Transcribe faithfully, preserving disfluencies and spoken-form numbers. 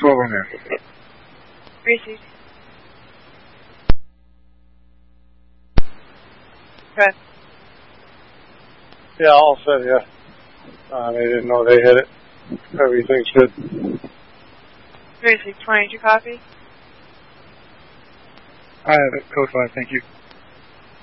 twelve on there. Received. Okay. Yeah, all set, yeah. Uh, they didn't know they hit it. Everything's good. Received. twenty-two copy. I have it. Code five, thank you.